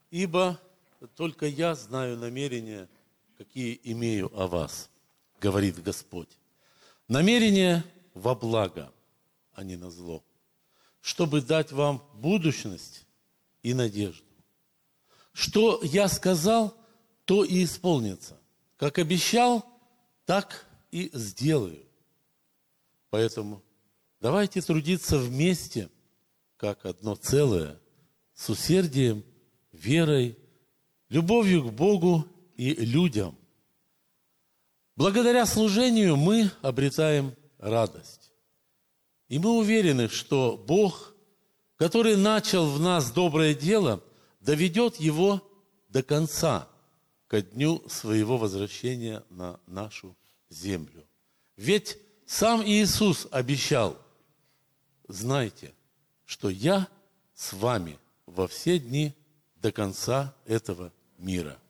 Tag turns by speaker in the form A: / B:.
A: Ибо только я знаю намерения, какие имею о вас, говорит Господь. Намерения во благо, а не на зло, чтобы дать вам будущность и надежду. Что я сказал, то и исполнится. Как обещал, так и сделаю. Поэтому давайте трудиться вместе, как одно целое, с усердием, верой, любовью к Богу и людям. Благодаря служению мы обретаем радость. И мы уверены, что Бог, который начал в нас доброе дело, доведет его до конца, ко дню своего возвращения на нашу землю. Ведь сам Иисус обещал: знайте, что я с вами во все дни до конца этого мира.